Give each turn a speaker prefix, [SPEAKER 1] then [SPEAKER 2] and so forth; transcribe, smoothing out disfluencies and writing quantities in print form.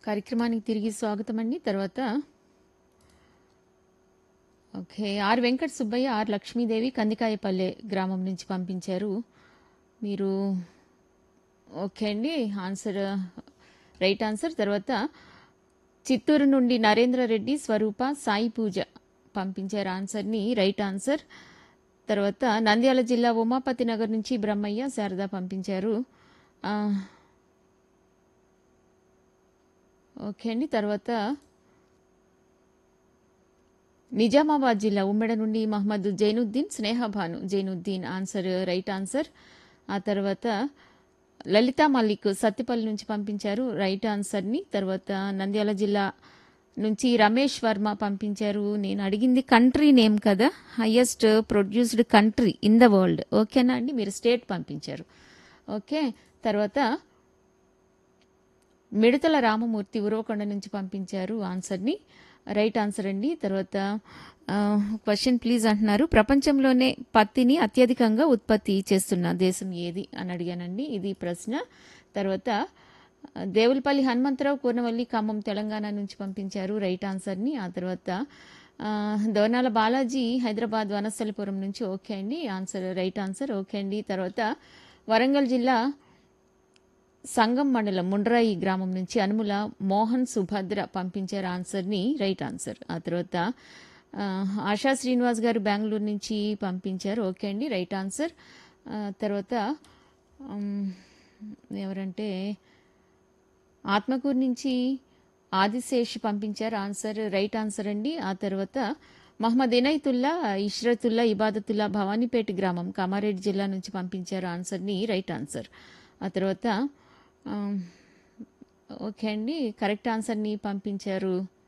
[SPEAKER 1] కార్యక్రమానికి తిరిగి స్వాగతం అండి. తర్వాత okay. Are Venkata Subbaiah, are Lakshmidevi Kandikayapalle గ్రామం నుంచి పంపించారు. మీరు ఓకే అండి. Answer right answer. తర్వాత చిత్తూరు నుండి నరేంద్ర రెడ్డి, స్వరూప, సాయి పూజ పంపించారు ఆన్సర్ని రైట్ ఆన్సర్. తర్వాత నంద్యాల జిల్లా ఉమాపతి నగర్ నుంచి బ్రహ్మయ్య, శారద పంపించారు. ఆ, ఓకే అండి. తర్వాత నిజామాబాద్ జిల్లా ఉమ్మెడ నుండి Mohammed Zainuddin, Snehabhanu Zainuddin answer right answer. ఆ తర్వాత లలితా మల్లిక్ సత్తిపల్లి నుంచి పంపించారు రైట్ ఆన్సర్ని. తర్వాత నంద్యాల జిల్లా నుంచి రమేష్ వర్మ పంపించారు. నేను అడిగింది కంట్రీ నేమ్ కదా, highest produced country in the world. ఓకేనా అండి, మీరు స్టేట్ పంపించారు. ఓకే. తర్వాత మిడతల రామమూర్తి ఉరవకొండ నుంచి పంపించారు ఆన్సర్ని రైట్ ఆన్సర్ అండి. తర్వాత క్వశ్చన్ ప్లీజ్ అంటున్నారు, ప్రపంచంలోనే పత్తిని అత్యధికంగా ఉత్పత్తి చేస్తున్న దేశం ఏది అని అడిగానండి, ఇది ప్రశ్న. తర్వాత దేవులపల్లి హనుమంతరావు, కూనవల్లి, ఖమ్మం, తెలంగాణ నుంచి పంపించారు రైట్ ఆన్సర్ని. ఆ తర్వాత దోనాల బాలాజీ, హైదరాబాద్ వనస్థలిపురం నుంచి ఓకే అండి, ఆన్సర్ రైట్ ఆన్సర్. ఓకే అండి. తర్వాత వరంగల్ జిల్లా సంగం మండలం ముండ్రాయి గ్రామం నుంచి అనుముల మోహన్, సుభద్ర పంపించారు ఆన్సర్ని రైట్ ఆన్సర్. ఆ తర్వాత ఆశా శ్రీనివాస్ గారు బెంగళూరు నుంచి పంపించారు ఓకే అండి రైట్ ఆన్సర్. తర్వాత ఎవరంటే ఆత్మకూరు నుంచి ఆదిశేష్ పంపించారు ఆన్సర్ రైట్ ఆన్సర్ అండి. ఆ తర్వాత మహమ్మద్ ఇనైతుల్లా, ఇష్రతుల్లా, ఇబాదతుల్లా భవానీపేట గ్రామం కామారెడ్డి జిల్లా నుంచి పంపించారు ఆన్సర్ని రైట్ ఆన్సర్. ఆ తర్వాత ఓకే అండి కరెక్ట్ ఆన్సర్ని పంపించారు